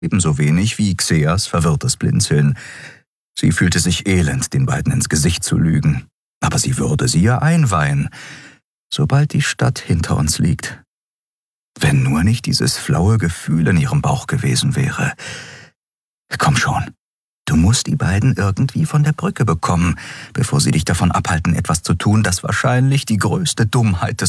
ebenso wenig wie Xeas verwirrtes Blinzeln. Sie fühlte sich elend, den beiden ins Gesicht zu lügen. Aber sie würde sie ja einweihen, sobald die Stadt hinter uns liegt. Wenn nur nicht dieses flaue Gefühl in ihrem Bauch gewesen wäre. Komm schon, du musst die beiden irgendwie von der Brücke bekommen, bevor sie dich davon abhalten, etwas zu tun, das wahrscheinlich die größte Dummheit des